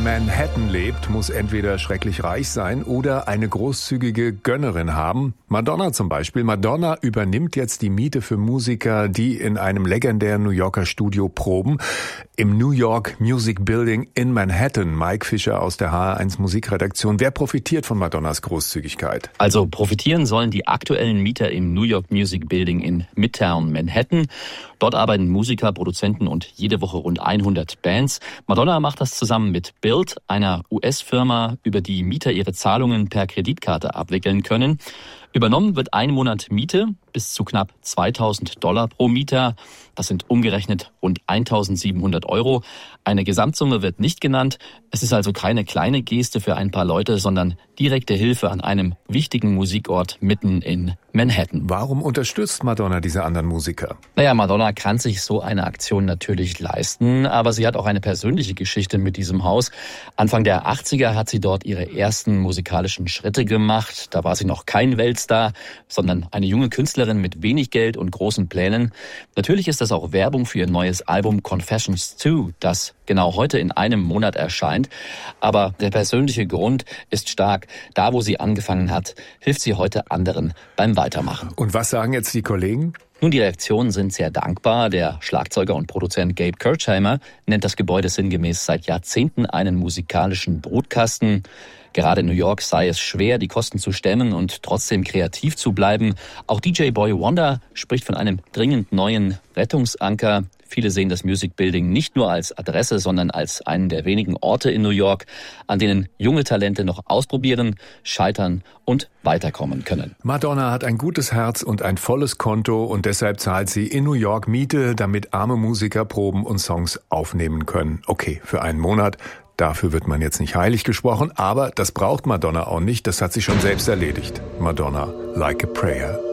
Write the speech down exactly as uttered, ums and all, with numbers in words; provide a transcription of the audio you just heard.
Manhattan lebt, muss entweder schrecklich reich sein oder eine großzügige Gönnerin haben. Madonna zum Beispiel. Madonna übernimmt jetzt die Miete für Musiker, die in einem legendären New Yorker Studio proben. Im New York Music Building in Manhattan. Mike Fischer aus der H R eins Musikredaktion. Wer profitiert von Madonnas Großzügigkeit? Also profitieren sollen die aktuellen Mieter im New York Music Building in Midtown Manhattan. Dort arbeiten Musiker, Produzenten und jede Woche rund hundert Bands. Madonna macht das zusammen mit Bild, einer U S-Firma, über die Mieter ihre Zahlungen per Kreditkarte abwickeln können. Übernommen wird ein Monat Miete bis zu knapp zweitausend Dollar pro Mieter. Das sind umgerechnet rund eintausendsiebenhundert Euro. Eine Gesamtsumme wird nicht genannt. Es ist also keine kleine Geste für ein paar Leute, sondern direkte Hilfe an einem wichtigen Musikort mitten in Manhattan. Warum unterstützt Madonna diese anderen Musiker? Naja, Madonna kann sich so eine Aktion natürlich leisten, aber sie hat auch eine persönliche Geschichte mit diesem Haus. Anfang der achtziger hat sie dort ihre ersten musikalischen Schritte gemacht. Da war sie noch kein Weltstar, sondern eine junge Künstlerin mit wenig Geld und großen Plänen. Natürlich ist das auch Werbung für ihr neues Album Confessions zwei, das genau heute in einem Monat erscheint. Aber der persönliche Grund ist stark. Da, wo sie angefangen hat, hilft sie heute anderen beim Weitermachen. Und was sagen jetzt die Kollegen? Nun, die Reaktionen sind sehr dankbar. Der Schlagzeuger und Produzent Gabe Kirchheimer nennt das Gebäude sinngemäß seit Jahrzehnten einen musikalischen Brutkasten. Gerade in New York sei es schwer, die Kosten zu stemmen und trotzdem kreativ zu bleiben. Auch D J Boy Wonder spricht von einem dringend neuen Rettungsanker. Viele sehen das Music Building nicht nur als Adresse, sondern als einen der wenigen Orte in New York, an denen junge Talente noch ausprobieren, scheitern und weiterkommen können. Madonna hat ein gutes Herz und ein volles Konto und deshalb zahlt sie in New York Miete, damit arme Musiker proben und Songs aufnehmen können. Okay, für einen Monat. Dafür wird man jetzt nicht heilig gesprochen, aber das braucht Madonna auch nicht. Das hat sie schon selbst erledigt. Madonna, like a prayer.